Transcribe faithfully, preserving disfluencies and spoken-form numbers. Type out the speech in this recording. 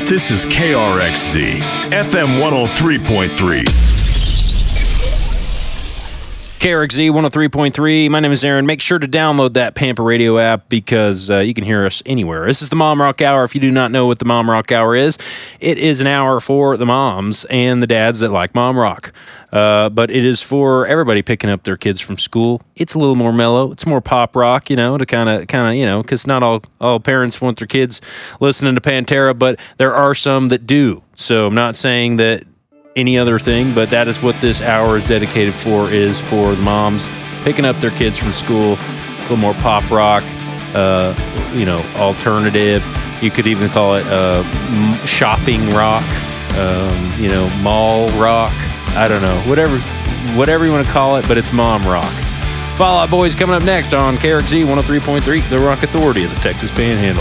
This is K R X Z, F M one oh three point three. K R X Z one oh three point three. My name is Aaron. Make sure to download that Pampa Radio app because uh, you can hear us anywhere. This is the Mom Rock Hour. If you do not know what the Mom Rock Hour is, it is an hour for the moms and the dads that like Mom Rock. Uh, but it is for everybody picking up their kids from school. It's a little more mellow. It's more pop rock, you know, to kind of, kind of, you know, because not all, all parents want their kids listening to Pantera, but there are some that do. So I'm not saying that any other thing, but that is what this hour is dedicated for, is for the moms picking up their kids from school. It's a little more pop rock, uh, you know, alternative. You could even call it uh, shopping rock, um, you know, mall rock. I don't know, whatever whatever you want to call it, but it's mom rock. Fall Out Boys coming up next on K R X Z one oh three point three, the Rock Authority of the Texas Panhandle.